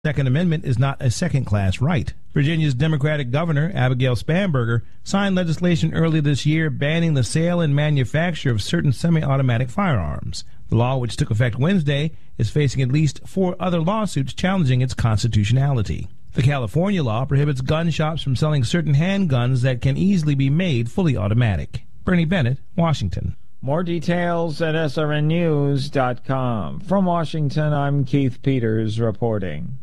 Second Amendment is not a second-class right. Virginia's Democratic Governor, Abigail Spanberger, signed legislation earlier this year banning the sale and manufacture of certain semi-automatic firearms. The law, which took effect Wednesday, is facing at least 4 other lawsuits challenging its constitutionality. The California law prohibits gun shops from selling certain handguns that can easily be made fully automatic. Bernie Bennett, Washington. More details at srnnews.com. From Washington, I'm Keith Peters reporting.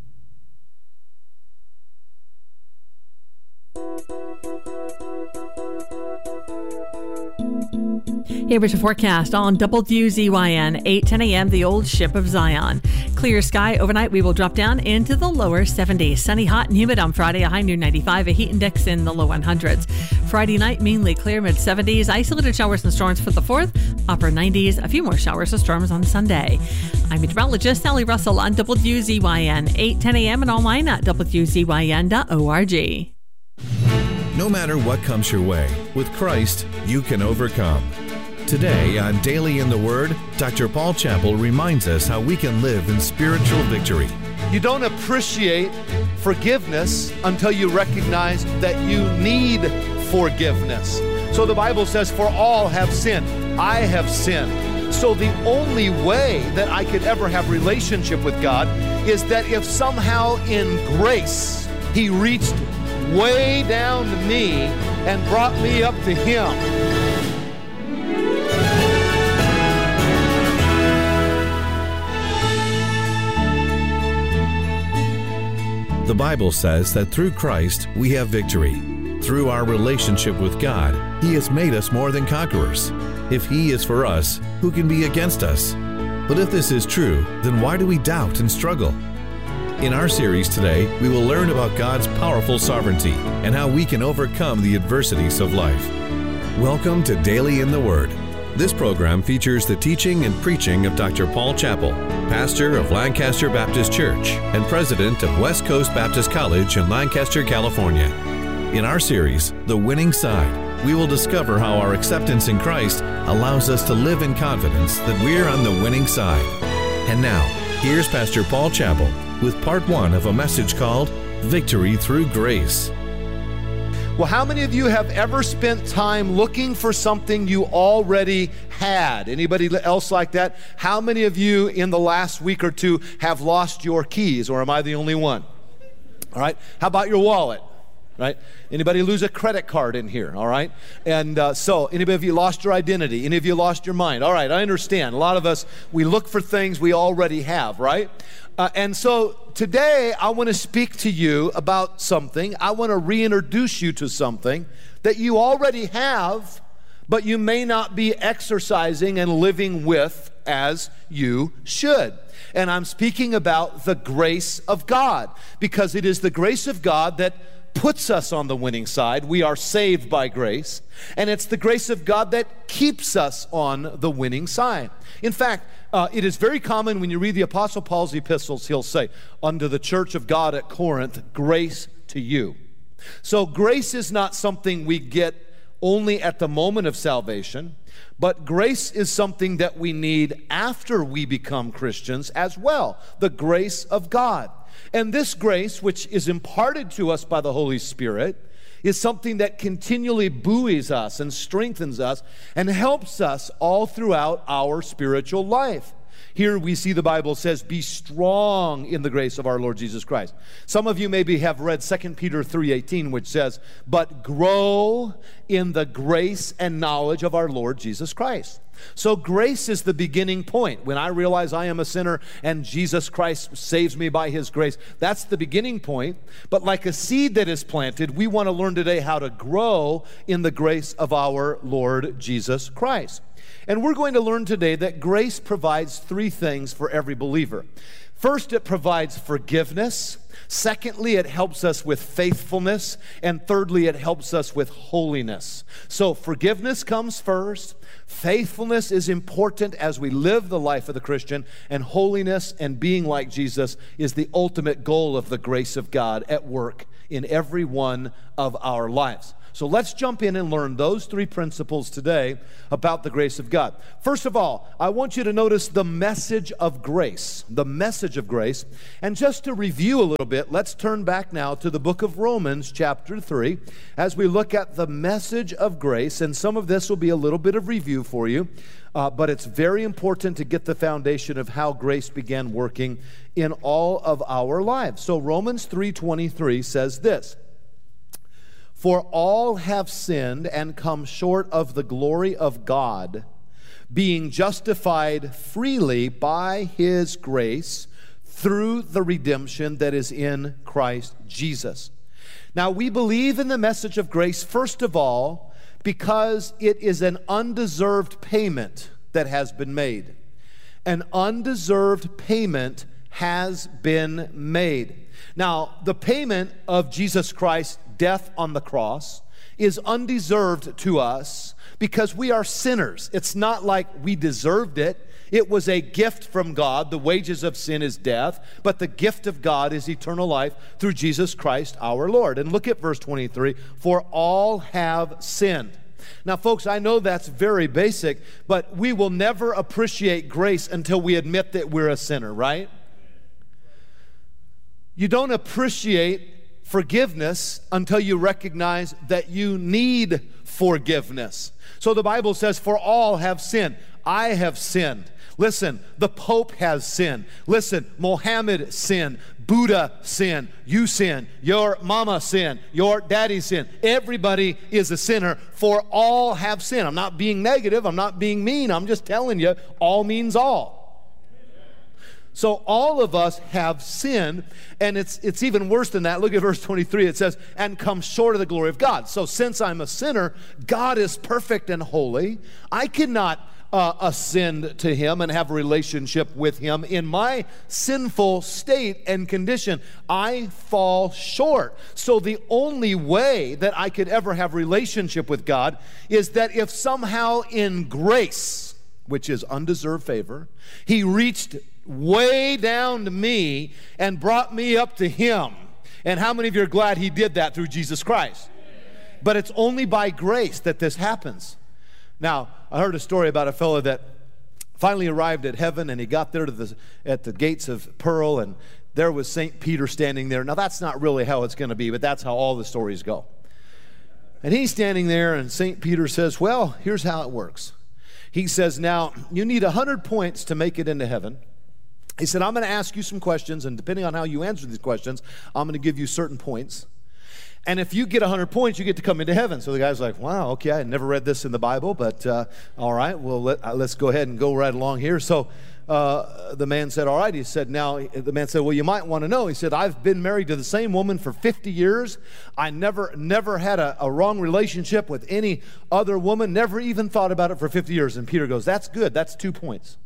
Here is your forecast on WZYN, 8:10 a.m., the old ship of Zion. Clear sky overnight. We will drop down into the lower 70s. Sunny, hot, and humid on Friday, a high near 95, a heat index in the low 100s. Friday night, mainly clear, mid-70s. Isolated showers and storms for the 4th, upper 90s. A few more showers and storms on Sunday. I'm meteorologist Sally Russell on WZYN, 8:10 a.m. and online at WZYN.org. No matter what comes your way, with Christ, you can overcome. Today on Daily in the Word, Dr. Paul Chappell reminds us how we can live in spiritual victory. You don't appreciate forgiveness until you recognize that you need forgiveness. So the Bible says, for all have sinned. I have sinned. So the only way that I could ever have relationship with God is that if somehow in grace He reached way down to me and brought me up to Him. The Bible says that through Christ we have victory. Through our relationship with God, He has made us more than conquerors. If He is for us, who can be against us? But if this is true, then why do we doubt and struggle? In our series today, we will learn about God's powerful sovereignty and how we can overcome the adversities of life. Welcome to Daily in the Word. This program features the teaching and preaching of Dr. Paul Chappell, pastor of Lancaster Baptist Church and president of West Coast Baptist College in Lancaster, California. In our series, The Winning Side, we will discover how our acceptance in Christ allows us to live in confidence that we're on the winning side. And now, here's Pastor Paul Chappell with part 1 of a message called Victory Through Grace. Well, how many of you have ever spent time looking for something you already had? Anybody else like that? How many of you in the last week or two have lost your keys, or am I the only one? All right. How about your wallet? Right? Anybody lose a credit card in here? All right. And so anybody of you lost your identity? Any of you lost your mind? All right. I understand. A lot of us, we look for things we already have, right? And so today I want to speak to you about something. I want to reintroduce you to something that you already have, but you may not be exercising and living with as you should. And I'm speaking about the grace of God, because it is the grace of God that puts us on the winning side. We are saved by grace, and it's the grace of God that keeps us on the winning side. In fact, it is very common when you read the Apostle Paul's epistles, he'll say, unto the church of God at Corinth, grace to you. So grace is not something we get only at the moment of salvation, but grace is something that we need after we become Christians as well, the grace of God. And this grace, which is imparted to us by the Holy Spirit, is something that continually buoys us and strengthens us and helps us all throughout our spiritual life. Here we see the Bible says, be strong in the grace of our Lord Jesus Christ. Some of you maybe have read 2 Peter 3:18, which says, but grow in the grace and knowledge of our Lord Jesus Christ. So grace is the beginning point. When I realize I am a sinner and Jesus Christ saves me by His grace, that's the beginning point. But like a seed that is planted, we want to learn today how to grow in the grace of our Lord Jesus Christ. And we're going to learn today that grace provides 3 things for every believer. First, it provides forgiveness. Secondly, it helps us with faithfulness. And thirdly, it helps us with holiness. So forgiveness comes first. Faithfulness is important as we live the life of the Christian. And holiness and being like Jesus is the ultimate goal of the grace of God at work in every one of our lives. So let's jump in and learn those three principles today about the grace of God. First of all, I want you to notice the message of grace. The message of grace. And just to review a little bit, let's turn back now to the book of Romans chapter 3 as we look at the message of grace. And some of this will be a little bit of review for you. But it's very important to get the foundation of how grace began working in all of our lives. So Romans 3:23 says this, "For all have sinned and come short of the glory of God, being justified freely by His grace through the redemption that is in Christ Jesus." Now, we believe in the message of grace, first of all, because it is an undeserved payment that has been made. An undeserved payment has been made. Now, the payment of Jesus Christ's death on the cross is undeserved to us because we are sinners. It's not like we deserved it. It was a gift from God. The wages of sin is death, but the gift of God is eternal life through Jesus Christ our Lord. And look at verse 23, "For all have sinned." Now, folks, I know that's very basic, but we will never appreciate grace until we admit that we're a sinner, right? You don't appreciate forgiveness until you recognize that you need forgiveness. So the Bible says, "For all have sinned." I have sinned. Listen, the Pope has sinned. Listen, Mohammed sinned. Buddha sinned. You sinned. Your mama sinned. Your daddy sinned. Everybody is a sinner, for all have sinned. I'm not being negative. I'm not being mean. I'm just telling you, all means all. So all of us have sinned, and it's even worse than that. Look at verse 23. It says, "and come short of the glory of God." So since I'm a sinner, God is perfect and holy. I cannot ascend to Him and have a relationship with Him. In my sinful state and condition, I fall short. So the only way that I could ever have relationship with God is that if somehow in grace, which is undeserved favor, He reached way down to me and brought me up to Him. And how many of you are glad He did that through Jesus Christ? But it's only by grace that this happens. Now, I heard a story about a fellow that finally arrived at heaven, and he got there at the gates of pearl, and there was St. Peter standing there. Now, that's not really how it's going to be, but that's how all the stories go. And he's standing there, and St. Peter says, "Well, here's how it works." He says, "Now, you need 100 points to make it into heaven." He said, "I'm going to ask you some questions, and depending on how you answer these questions, I'm going to give you certain points. And if you get 100 points, you get to come into heaven." So the guy's like, "Wow, okay, I never read this in the Bible, but all right, well, let's go ahead and go right along here." So the man said, "All right." He said, the man said, "Well, you might want to know." He said, "I've been married to the same woman for 50 years. I never had a wrong relationship with any other woman, never even thought about it for 50 years. And Peter goes, "That's good. That's 2 points.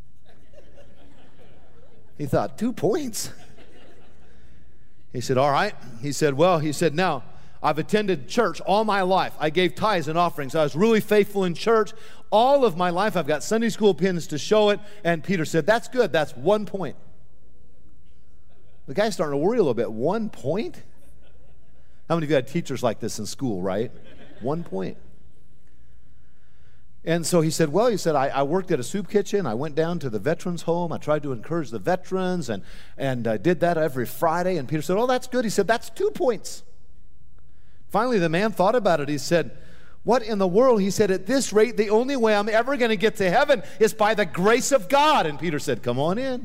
He thought, 2 points? He said, "All right." He said, "Now, I've attended church all my life. I gave tithes and offerings. I was really faithful in church all of my life. I've got Sunday school pins to show it." And Peter said, "That's good. That's 1 point." The guy's starting to worry a little bit. 1 point? How many of you had teachers like this in school, right? 1 point. And so he said, I worked at a soup kitchen. I went down to the veterans home. I tried to encourage the veterans, and I did that every Friday." And Peter said, "Oh, that's good." He said, "That's 2 points. Finally, the man thought about it. He said, "What in the world?" He said, "At this rate, the only way I'm ever going to get to heaven is by the grace of God." And Peter said, "Come on in."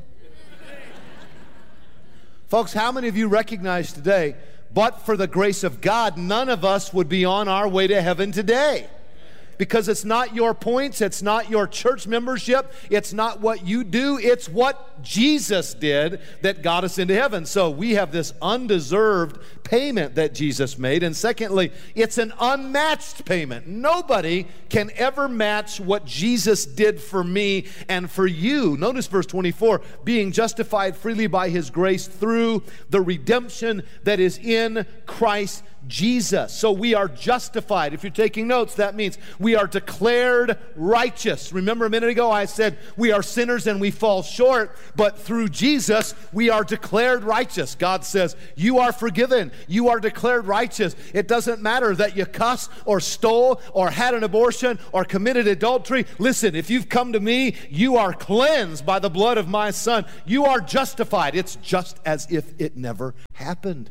Folks, how many of you recognize today, but for the grace of God, none of us would be on our way to heaven today? Because it's not your points, it's not your church membership, it's not what you do, it's what Jesus did that got us into heaven. So we have this undeserved payment that Jesus made. And secondly, it's an unmatched payment. Nobody can ever match what Jesus did for me and for you. Notice verse 24, "being justified freely by His grace through the redemption that is in Christ Jesus. So we are justified. If you're taking notes, that means we are declared righteous. Remember a minute ago I said we are sinners and we fall short, but through Jesus we are declared righteous. God says, you are forgiven. You are declared righteous. It doesn't matter that you cussed or stole or had an abortion or committed adultery. Listen, if you've come to me, you are cleansed by the blood of my Son. You are justified. It's just as if it never happened.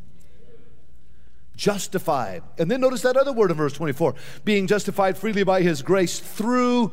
Justified. And then notice that other word in verse 24. Being justified freely by his grace through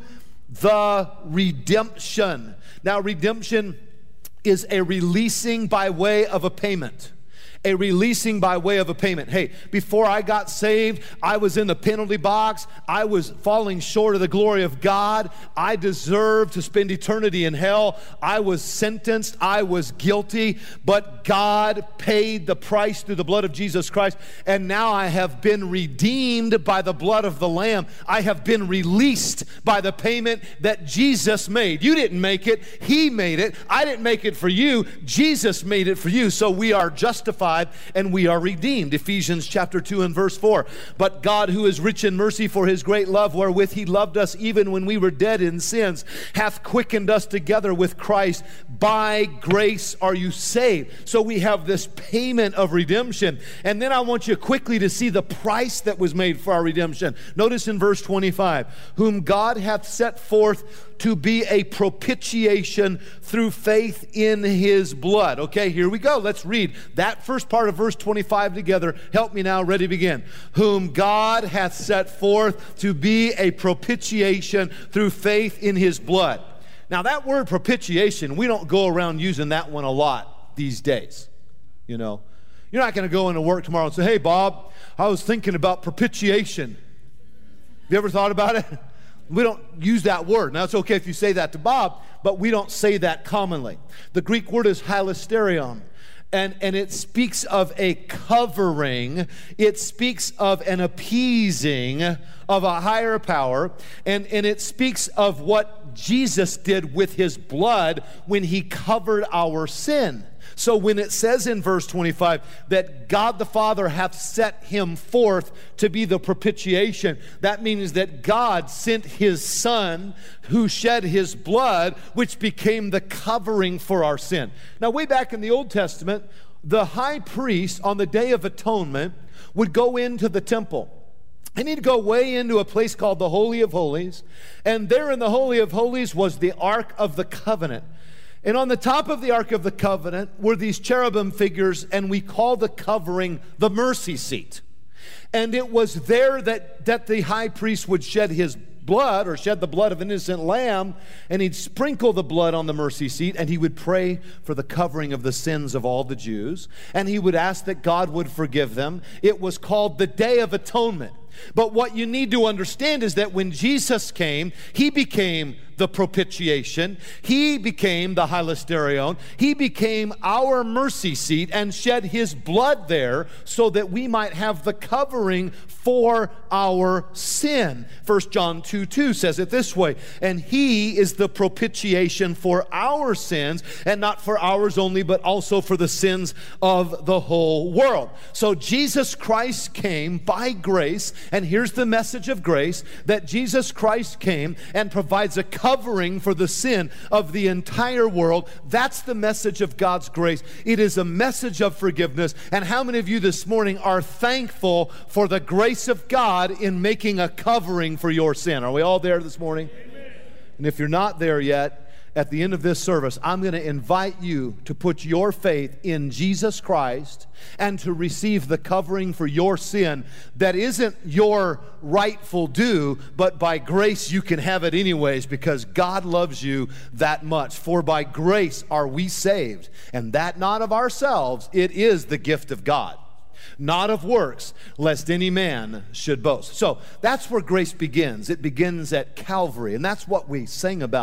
the redemption. Now, redemption is a releasing by way of a payment. A releasing by way of a payment. Hey, before I got saved, I was in the penalty box. I was falling short of the glory of God. I deserved to spend eternity in hell. I was sentenced. I was guilty. But God paid the price through the blood of Jesus Christ. And now I have been redeemed by the blood of the Lamb. I have been released by the payment that Jesus made. You didn't make it. He made it. I didn't make it for you. Jesus made it for you. So we are justified and we are redeemed. Ephesians chapter 2 and verse 4. But God, who is rich in mercy for his great love, wherewith he loved us even when we were dead in sins, hath quickened us together with Christ. By grace are you saved. So we have this payment of redemption. And then I want you quickly to see the price that was made for our redemption. Notice in verse 25, whom God hath set forth to be a propitiation through faith in his blood. Okay, here we go. Let's read that first part of verse 25 together. Help me now. Ready, begin. Whom God hath set forth to be a propitiation through faith in his blood. Now that word propitiation, we don't go around using that one a lot these days. You know, you're not going to go into work tomorrow and say, hey, Bob, I was thinking about propitiation. Have you ever thought about it? We don't use that word. Now, it's okay if you say that to Bob, but we don't say that commonly. The Greek word is hilasterion, and it speaks of a covering. It speaks of an appeasing of a higher power, and it speaks of what Jesus did with his blood when he covered our sin. So when it says in verse 25 that God the Father hath set him forth to be the propitiation, that means that God sent his Son who shed his blood, which became the covering for our sin. Now, way back in the Old Testament, the high priest on the Day of Atonement would go into the temple. And he'd go way into a place called the Holy of Holies. And there in the Holy of Holies was the Ark of the Covenant. And on the top of the Ark of the Covenant were these cherubim figures, and we call the covering the mercy seat. And it was there that the high priest would shed his blood, or shed the blood of an innocent lamb, and he'd sprinkle the blood on the mercy seat, and he would pray for the covering of the sins of all the Jews, and he would ask that God would forgive them. It was called the Day of Atonement. But what you need to understand is that when Jesus came, he became the propitiation. He became the hilasterion. He became our mercy seat and shed his blood there so that we might have the covering for our sin. 1 John 2:2 says it this way, and he is the propitiation for our sins, and not for ours only, but also for the sins of the whole world. So Jesus Christ came by grace, and here's the message of grace, that Jesus Christ came and provides a covering for the sin of the entire world. That's the message of God's grace. It is a message of forgiveness. And how many of you this morning are thankful for the grace of God in making a covering for your sin? Are we all there this morning? Amen. And if you're not there yet, at the end of this service, I'm going to invite you to put your faith in Jesus Christ and to receive the covering for your sin that isn't your rightful due, but by grace you can have it anyways because God loves you that much. For by grace are we saved, and that not of ourselves, it is the gift of God, not of works, lest any man should boast. So that's where grace begins. It begins at Calvary, and that's what we sang about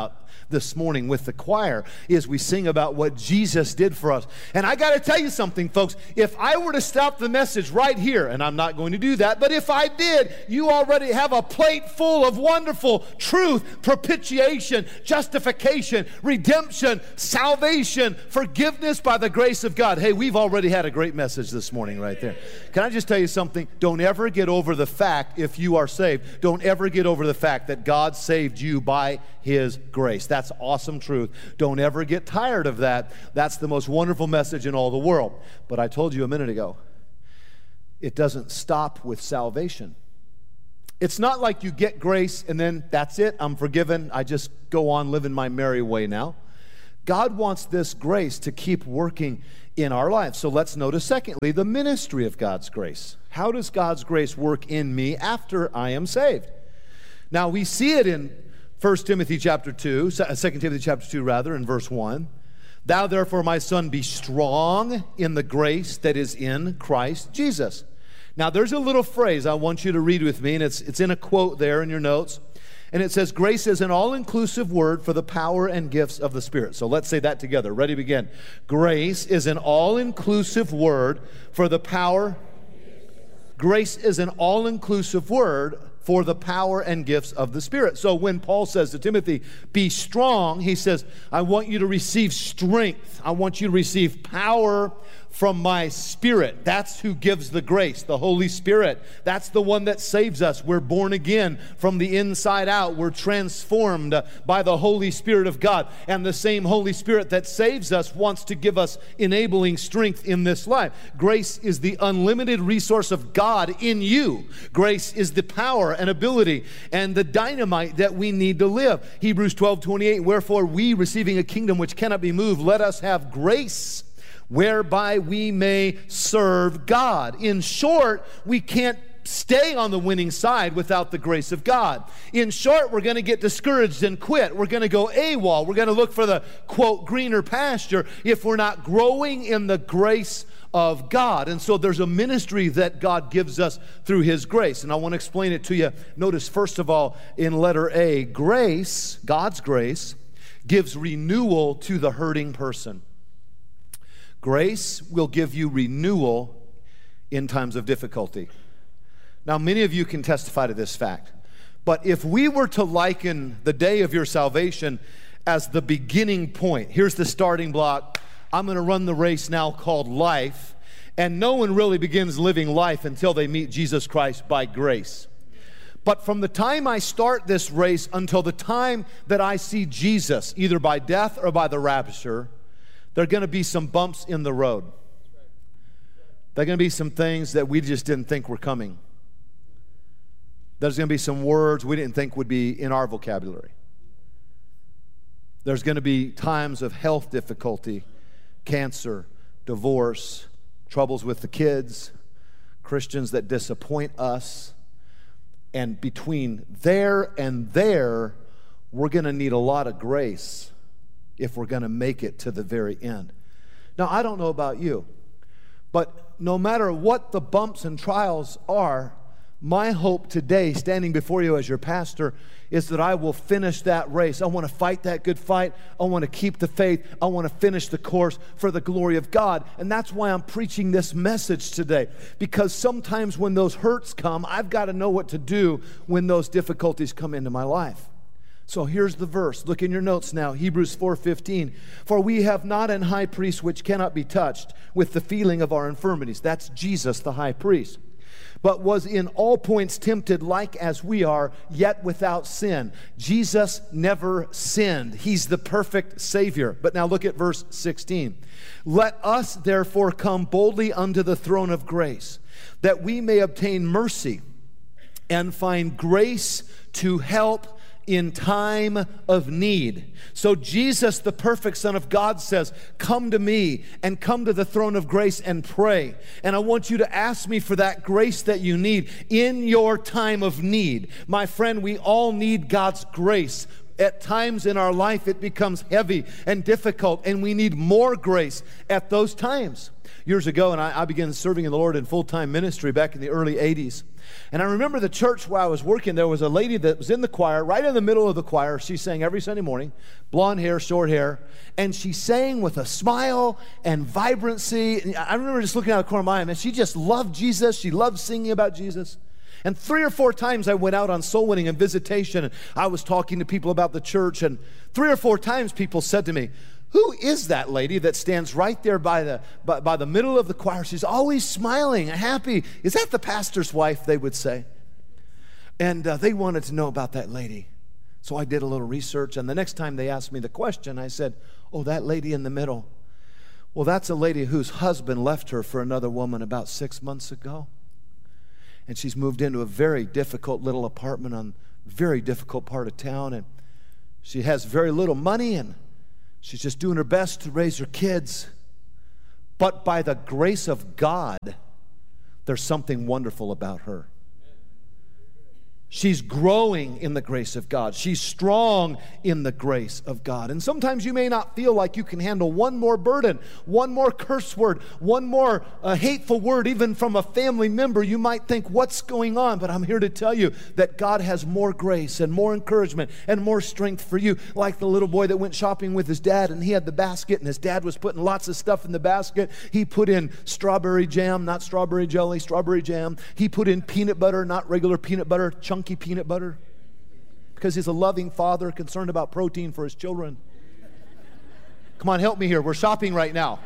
this morning with the choir is we sing about what Jesus did for us. And I got to tell you something, folks. If I were to stop the message right here, and I'm not going to do that, but if I did, you already have a plate full of wonderful truth, propitiation, justification, redemption, salvation, forgiveness by the grace of God. Hey, we've already had a great message this morning right there. Can I just tell you something? Don't ever get over the fact, if you are saved, don't ever get over the fact that God saved you by His grace. That's awesome truth. Don't ever get tired of that. That's the most wonderful message in all the world. But I told you a minute ago, it doesn't stop with salvation. It's not like you get grace and then that's it, I'm forgiven, I just go on living my merry way now. God wants this grace to keep working in our lives. So let's notice, secondly, the ministry of God's grace. How does God's grace work in me after I am saved? Now, we see it in 2 Timothy chapter 2, 2 Timothy chapter 2, rather, in verse 1. Thou therefore, my son, be strong in the grace that is in Christ Jesus. Now, there's a little phrase I want you to read with me, and it's in a quote there in your notes. And it says, grace is an all-inclusive word for the power and gifts of the Spirit. So let's say that together. Ready, begin. Grace is an all-inclusive word for the power. Grace is an all-inclusive word for the power and gifts of the Spirit. So when Paul says to Timothy, be strong, he says, I want you to receive strength. I want you to receive power from my Spirit. That's who gives the grace, the Holy Spirit. That's the one that saves us. We're born again from the inside out. We're transformed by the Holy Spirit of God. And the same Holy Spirit that saves us wants to give us enabling strength in this life. Grace is the unlimited resource of God in you. Grace is the power and ability and the dynamite that we need to live. Hebrews 12:28, wherefore we, receiving a kingdom which cannot be moved, let us have grace whereby we may serve God. In short, we can't stay on the winning side without the grace of God. In short, we're going to get discouraged and quit. We're going to go AWOL. We're going to look for the, quote, greener pasture if we're not growing in the grace of God. And so there's a ministry that God gives us through His grace. And I want to explain it to you. Notice, first of all, in letter A, grace, God's grace, gives renewal to the hurting person. Grace will give you renewal in times of difficulty. Now, many of you can testify to this fact. But if we were to liken the day of your salvation as the beginning point, here's the starting block. I'm going to run the race now called life. And no one really begins living life until they meet Jesus Christ by grace. But from the time I start this race until the time that I see Jesus, either by death or by the rapture, there are going to be some bumps in the road. There are going to be some things that we just didn't think were coming. There's going to be some words we didn't think would be in our vocabulary. There's going to be times of health difficulty, cancer, divorce, troubles with the kids, Christians that disappoint us. And between there and there, we're going to need a lot of grace if we're going to make it to the very end. Now, I don't know about you, but no matter what the bumps and trials are, my hope today, standing before you as your pastor, is that I will finish that race. I want to fight that good fight. I want to keep the faith. I want to finish the course for the glory of God. And that's why I'm preaching this message today. Because sometimes when those hurts come, I've got to know what to do when those difficulties come into my life. So here's the verse. Look in your notes now. Hebrews 4:15. For we have not an high priest which cannot be touched with the feeling of our infirmities. That's Jesus, the high priest. But was in all points tempted like as we are, yet without sin. Jesus never sinned. He's the perfect Savior. But now look at verse 16. Let us therefore come boldly unto the throne of grace, that we may obtain mercy and find grace to help in time of need. So Jesus, the perfect Son of God, says, come to me and come to the throne of grace and pray. And I want you to ask me for that grace that you need in your time of need. My friend, we all need God's grace. At times in our life, it becomes heavy and difficult, and we need more grace at those times. years ago, and I began serving in the Lord in full-time ministry back in the early 80s. And I remember the church where I was working, there was a lady that was in the choir, right in the middle of the choir. She sang every Sunday morning, blonde hair, short hair, and she sang with a smile and vibrancy. And I remember just looking out of the corner of my eye, and she just loved Jesus. She loved singing about Jesus. And 3 or 4 times I went out on soul winning and visitation, and I was talking to people about the church, and 3 or 4 times people said to me, "Who is that lady that stands right there by the middle of the choir? She's always smiling and happy. Is that the pastor's wife?" they would say. And they wanted to know about that lady. So I did a little research, and the next time they asked me the question, I said, "Oh, that lady in the middle. Well, that's a lady whose husband left her for another woman about 6 months ago. And she's moved into a very difficult little apartment on a very difficult part of town, and she has very little money, and she's just doing her best to raise her kids. But by the grace of God, there's something wonderful about her. She's growing in the grace of God. She's strong in the grace of God." And sometimes you may not feel like you can handle one more burden, one more curse word, one more hateful word, even from a family member. You might think, what's going on? But I'm here to tell you that God has more grace and more encouragement and more strength for you. Like the little boy that went shopping with his dad, and he had the basket, and his dad was putting lots of stuff in the basket. He put in strawberry jam, not strawberry jelly, strawberry jam. He put in peanut butter, not regular peanut butter, chunky peanut butter, because he's a loving father concerned about protein for his children. Come on, help me here. We're shopping right now.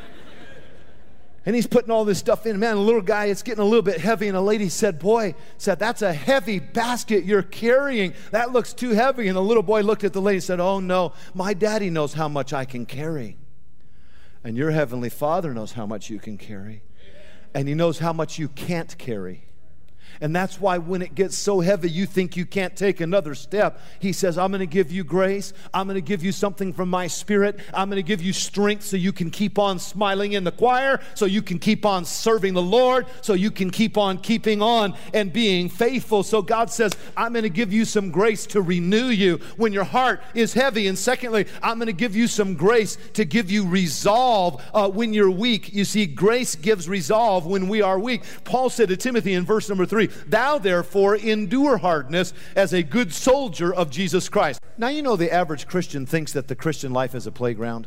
And he's putting all this stuff in. Man, the little guy, it's getting a little bit heavy. And a lady said, "That's a heavy basket you're carrying. That looks too heavy." And the little boy looked at the lady and said, "Oh no, my daddy knows how much I can carry. And your heavenly Father knows how much you can carry. And he knows how much you can't carry. And that's why when it gets so heavy, you think you can't take another step. He says, I'm going to give you grace. I'm going to give you something from my Spirit. I'm going to give you strength so you can keep on smiling in the choir, so you can keep on serving the Lord, so you can keep on keeping on and being faithful." So God says, I'm going to give you some grace to renew you when your heart is heavy. And secondly, I'm going to give you some grace to give you resolve when you're weak. You see, grace gives resolve when we are weak. Paul said to Timothy in verse number 3, "Thou therefore endure hardness as a good soldier of Jesus Christ." Now, you know the average Christian thinks that the Christian life is a playground.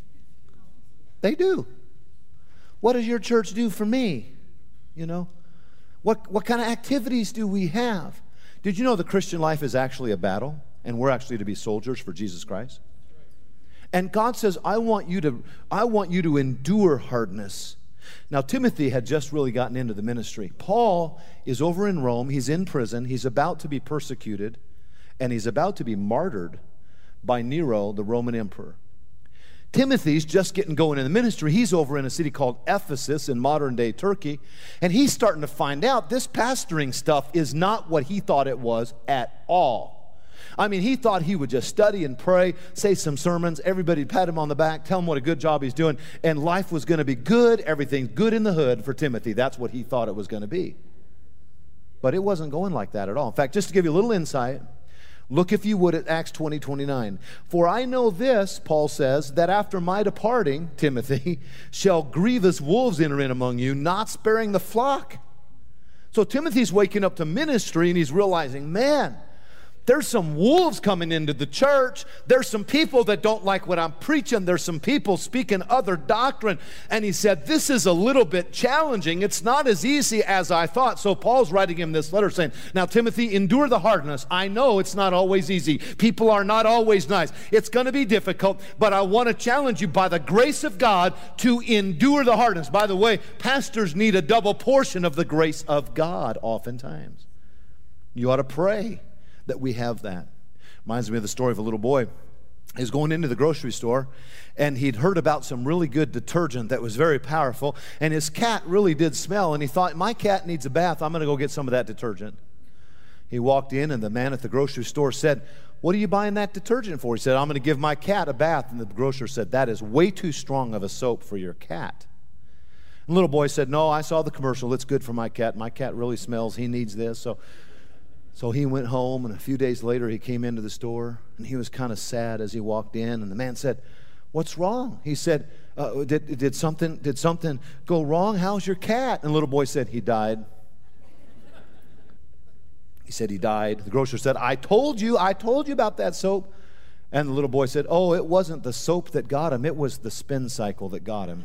They do. What does your church do for me? You know, what kind of activities do we have? Did you know the Christian life is actually a battle, and we're actually to be soldiers for Jesus Christ? And God says, I want you to endure hardness. Now, Timothy had just really gotten into the ministry. Paul is over in Rome. He's in prison. He's about to be persecuted, and he's about to be martyred by Nero, the Roman emperor. Timothy's just getting going in the ministry. He's over in a city called Ephesus in modern-day Turkey, and he's starting to find out this pastoring stuff is not what he thought it was at all. I mean, he thought he would just study and pray, say some sermons, everybody pat him on the back, tell him what a good job he's doing, and life was going to be good, everything's good in the hood for Timothy. That's what he thought it was going to be. But it wasn't going like that at all. In fact, just to give you a little insight, look, if you would, at Acts 20:29. "For I know this," Paul says, "that after my departing, Timothy, shall grievous wolves enter in among you, not sparing the flock." So Timothy's waking up to ministry, and he's realizing, man, there's some wolves coming into the church. There's some people that don't like what I'm preaching. There's some people speaking other doctrine. And he said, this is a little bit challenging. It's not as easy as I thought. So Paul's writing him this letter saying, now, Timothy, endure the hardness. I know it's not always easy. People are not always nice. It's going to be difficult, but I want to challenge you by the grace of God to endure the hardness. By the way, pastors need a double portion of the grace of God oftentimes. You ought to pray that we have that. Reminds me of the story of a little boy. He's going into the grocery store, and he'd heard about some really good detergent that was very powerful, and his cat really did smell, and he thought, my cat needs a bath. I'm going to go get some of that detergent. He walked in, and the man at the grocery store said, what are you buying that detergent for? He said, I'm going to give my cat a bath. And the grocer said, that is way too strong of a soap for your cat. And the little boy said, no, I saw the commercial. It's good for my cat. My cat really smells. He needs this. So he went home, and a few days later he came into the store, and he was kind of sad as he walked in, and the man said, what's wrong? He said, did something go wrong? How's your cat? And the little boy said, he died. He said he died. The grocer said, I told you about that soap. And the little boy said, oh, it wasn't the soap that got him. It was the spin cycle that got him.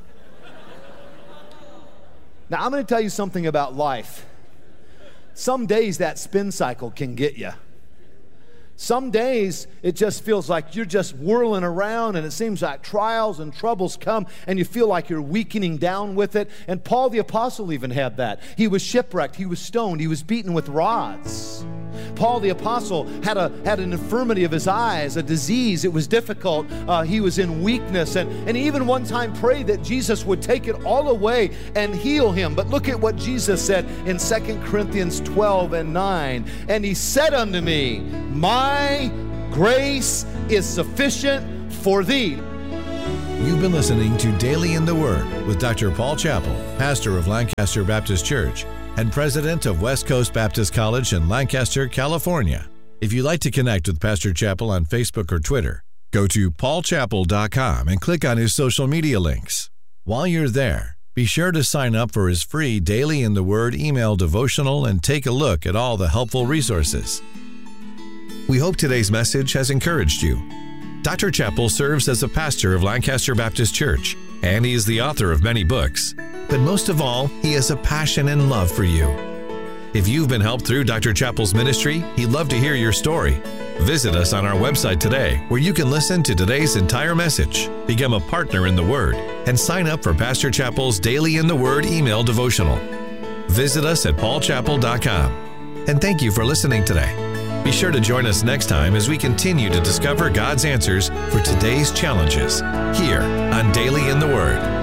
Now, I'm going to tell you something about life. Some days that spin cycle can get you. Some days it just feels like you're just whirling around, and it seems like trials and troubles come and you feel like you're weakening down with it. And Paul the Apostle even had that. He was shipwrecked, he was stoned, he was beaten with rods. Paul the Apostle had an infirmity of his eyes, a disease. It was difficult. He was in weakness, and he even one time prayed that Jesus would take it all away and heal him. But look at what Jesus said in 2 Corinthians 12:9. And he said unto me, my grace is sufficient for thee. You've been listening to Daily in the Word with Dr. Paul Chappell, pastor of Lancaster Baptist Church and president of West Coast Baptist College in Lancaster, California. If you'd like to connect with Pastor Chappell on Facebook or Twitter, go to paulchappell.com and click on his social media links. While you're there, be sure to sign up for his free Daily in the Word email devotional and take a look at all the helpful resources. We hope today's message has encouraged you. Dr. Chappell serves as a pastor of Lancaster Baptist Church, and he is the author of many books. But most of all, he has a passion and love for you. If you've been helped through Dr. Chappell's ministry, he'd love to hear your story. Visit us on our website today, where you can listen to today's entire message, become a partner in the Word, and sign up for Pastor Chappell's Daily in the Word email devotional. Visit us at paulchappell.com. And thank you for listening today. Be sure to join us next time as we continue to discover God's answers for today's challenges here on Daily in the Word.